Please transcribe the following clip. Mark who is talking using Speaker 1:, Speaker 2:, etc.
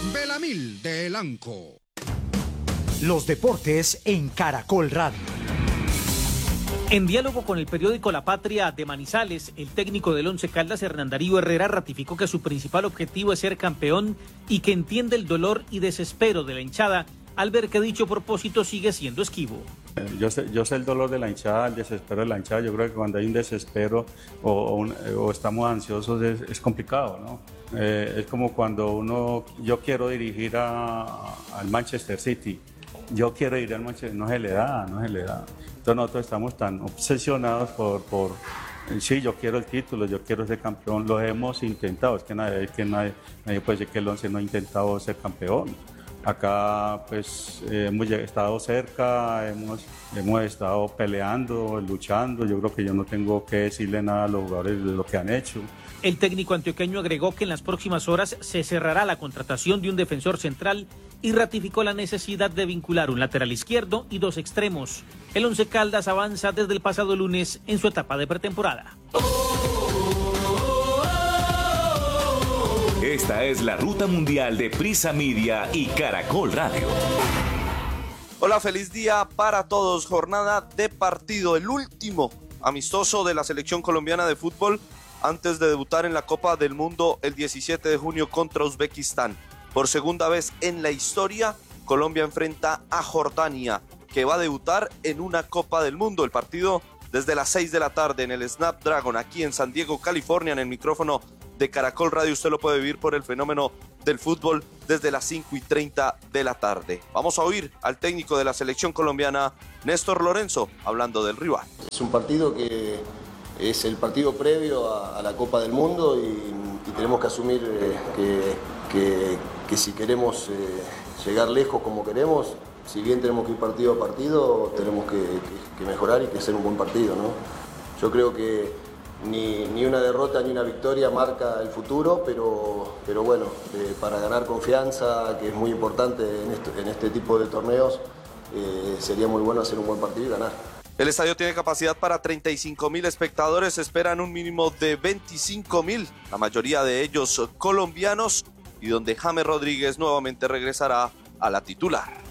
Speaker 1: Belamil de Elanco.
Speaker 2: Los deportes en Caracol Radio.
Speaker 3: En diálogo con el periódico La Patria de Manizales, el técnico del Once Caldas, Hernán Darío Herrera, ratificó que su principal objetivo es ser campeón y que entiende el dolor y desespero de la hinchada al ver que dicho propósito sigue siendo esquivo.
Speaker 4: Yo sé el dolor de la hinchada, el desespero de la hinchada. Yo creo que cuando hay un desespero o estamos ansiosos es complicado, ¿no? Es como cuando yo quiero dirigir al Manchester City. Yo quiero ir al Manchester, no se le da. Entonces nosotros estamos tan obsesionados por sí, yo quiero el título, yo quiero ser campeón. Lo hemos intentado, es que nadie puede decir que el Once no ha intentado ser campeón. Acá pues hemos estado cerca, hemos estado peleando, luchando. Yo creo que yo no tengo que decirle nada a los jugadores de lo que han hecho.
Speaker 3: El técnico antioqueño agregó que en las próximas horas se cerrará la contratación de un defensor central y ratificó la necesidad de vincular un lateral izquierdo y dos extremos. El Once Caldas avanza desde el pasado lunes en su etapa de pretemporada.
Speaker 5: Esta es la ruta mundial de Prisa Media y Caracol Radio.
Speaker 6: Hola, feliz día para todos. Jornada de partido, el último amistoso de la selección colombiana de fútbol antes de debutar en la Copa del Mundo el 17 de junio contra Uzbekistán. Por segunda vez en la historia, Colombia enfrenta a Jordania, que va a debutar en una Copa del Mundo. El partido desde las 6 de la tarde en el Snapdragon, aquí en San Diego, California, en el micrófono de Caracol Radio. Usted lo puede vivir por el fenómeno del fútbol desde las 5:30 de la tarde. Vamos a oír al técnico de la selección colombiana, Néstor Lorenzo, hablando del rival.
Speaker 7: Es un partido que es el partido previo a la Copa del Mundo y tenemos que asumir que si queremos llegar lejos como queremos, si bien tenemos que ir partido a partido, tenemos que mejorar y que hacer un buen partido, ¿no? Yo creo que ni una derrota ni una victoria marca el futuro, pero bueno, para ganar confianza, que es muy importante en este tipo de torneos, sería muy bueno hacer un buen partido y ganar.
Speaker 6: El estadio tiene capacidad para 35.000 espectadores, esperan un mínimo de 25.000, la mayoría de ellos colombianos, y donde James Rodríguez nuevamente regresará a la titular.